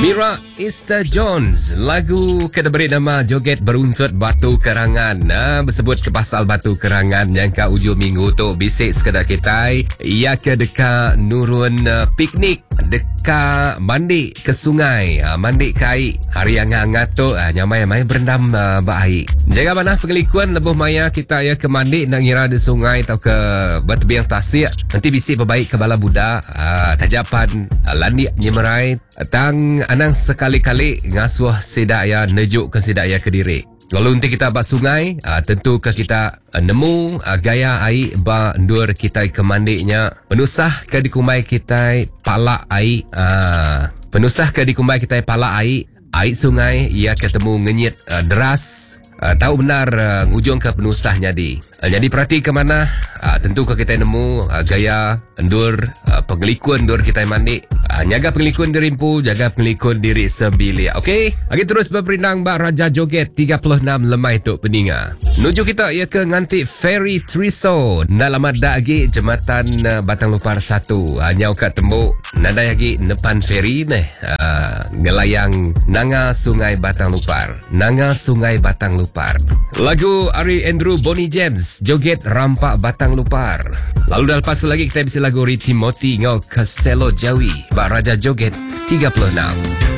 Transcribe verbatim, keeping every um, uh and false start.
Mira Ista Jones, lagu kena beri nama Joget Berunsut Batu Kerangan. Nah, bersebut ke pasal Batu Kerangan yang ke ujung minggu tu bisik sekadar kitai. Ia ke dekat nurun uh, piknik, dekat mandi ke sungai, uh, mandi ke air. Hari yang hangat tu, uh, nyamai-nyamai berendam uh, bak air. Jaga mana pengelikuan lebuh maya kita ya ke mandi nak ngira di sungai atau ke bertebiang tasik. Nanti bisik berbaik ke bala budak, uh, tajapan, uh, landik nyemerai. Tang anang sekali-kali ngasuh sidak ya nejuk ke sidak ya ke diri. Kalau nanti kita bak sungai, uh, tentu ke kita uh, nemu uh, gaya air ba ndur kita ke mandinya. Penusah ke dikumai kita palak air. Uh, penusah ke dikumai kita palak air. Air sungai ia ketemu ngenyit uh, deras. Uh, tahu benar uh, ngujung ke penusahnya di. Uh, jadi perhati ke mana, uh, tentu ke kita nemu uh, gaya endur uh, pengelikuan endur kita mandi. Uh, jaga pengelikuan diri rimpu, jaga pengelikuan diri sebilik. Okey, lagi terus berperindang bak Raja Joget tiga puluh enam lemai tu peninga. Nuju kita ia ke nganti Ferry Triso. Nalamat dak lagi jembatan uh, Batang Lupar satu. Uh, nyau kat tembuk nada lagi nepan ferry neh. Uh, ngelayang nanga Sungai Batang Lupar. Nanga Sungai Batang Lupar. Lagu Ari Andrew Bonnie James, Joget Rampak Batang Lupar. Lalu dah lepas tu lagi kita bisa lagu Ri Timothy ngau Castello Jawi bak Raja Joget tiga puluh enam.